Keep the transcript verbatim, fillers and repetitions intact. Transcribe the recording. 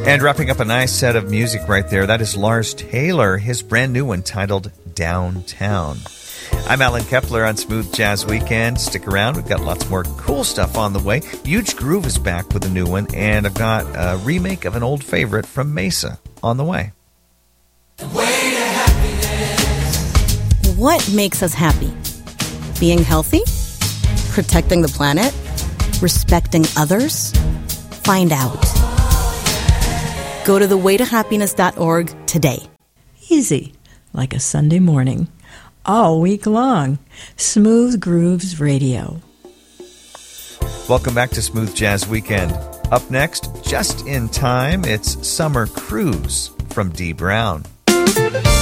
And wrapping up a nice set of music right there, that is Lars Taylor, his brand new one titled Downtown. I'm Alan Kepler on Smooth Jazz Weekend. Stick around. We've got lots more cool stuff on the way. Huge Groove is back with a new one, and I've got a remake of an old favorite from Mesa on the way. The way to happiness. What makes us happy? Being healthy? Protecting the planet? Respecting others? Find out. Go to the way to happiness dot org today. Easy, like a Sunday morning. All week long. Smooth Grooves Radio. Welcome back to Smooth Jazz Weekend. Up next, just in time, it's Summer Cruise from Dee Brown.